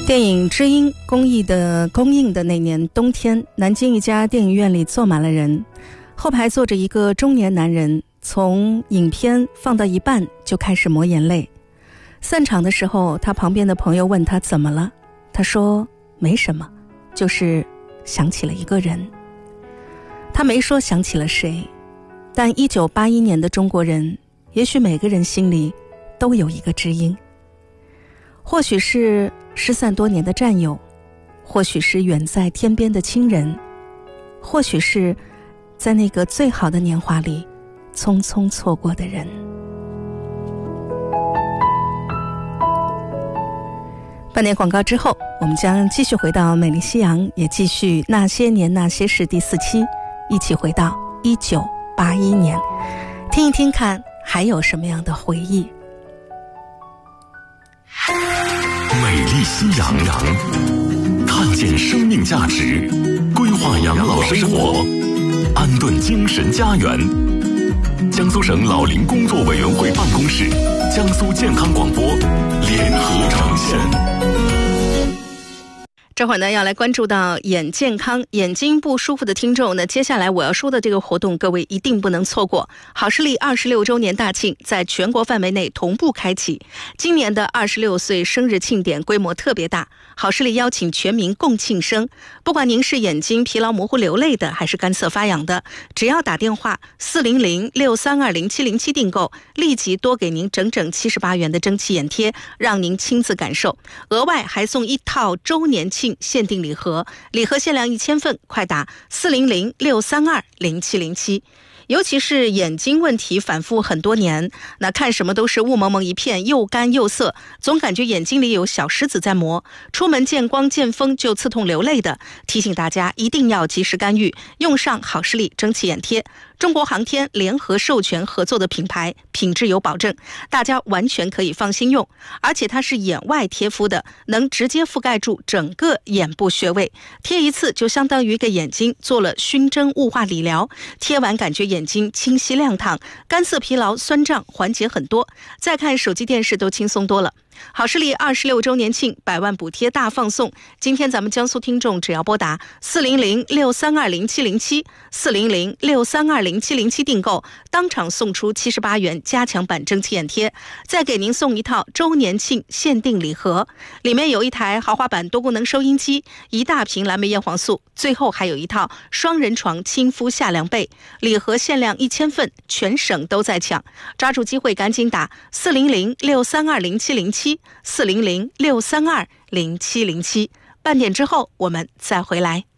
电影《知音》公映的那年冬天，南京一家电影院里坐满了人，后排坐着一个中年男人，从影片放到一半就开始抹眼泪。散场的时候，他旁边的朋友问他怎么了，他说没什么，就是想起了一个人。他没说想起了谁，但1981年的中国人，也许每个人心里都有一个知音，或许是失散多年的战友，或许是远在天边的亲人，或许是在那个最好的年华里匆匆错过的人。半年广告之后，我们将继续回到美丽夕阳，也继续那些年那些事第4期，一起回到1981年，听一听看还有什么样的回忆。 美丽夕阳，看见生命价值，规划养老生活，安顿精神家园。江苏省老龄工作委员会办公室、江苏健康广播联合呈现。 这会儿呢，要来关注到眼健康，眼睛不舒服的听众呢，接下来我要说的这个活动，各位一定不能错过。好视力26周年大庆在全国范围内同步开启，今年的26岁生日庆典规模特别大，好视力邀请全民共庆生。不管您是眼睛疲劳模糊流泪的，还是干涩发痒的，只要打电话400-632-0707订购，立即多给您整整78元的蒸汽眼贴，让您亲自感受。额外还送一套周年庆限定礼盒，礼盒限量1000份，快打400-632-0707。尤其是眼睛问题反复很多年，那看什么都是雾蒙蒙一片，又干又涩，总感觉眼睛里有小石子在磨，出门见光见风就刺痛流泪的，提醒大家一定要及时干预，用上好视力蒸汽眼贴。中国航天联合授权合作的品牌，品质有保证，大家完全可以放心用。而且它是眼外贴敷的，能直接覆盖住整个眼部穴位，贴一次就相当于给眼睛做了熏蒸雾化理疗，贴完感觉眼睛清晰亮堂，干涩疲劳酸胀缓解很多，再看手机电视都轻松多了。好视力26周年庆100万补贴大放送，今天咱们江苏听众只要拨打400-632-0707 400-632-0707订购，当场送出78元加强版蒸汽眼贴，再给您送一套周年庆限定礼盒，里面有一台豪华版多功能收音机，一大瓶蓝莓叶黄素，最后还有一套双人床亲肤夏凉被，礼盒限量1000份，全省都在抢，抓住机会赶紧打400-632-0707 400-632-0707。半点之后我们再回来。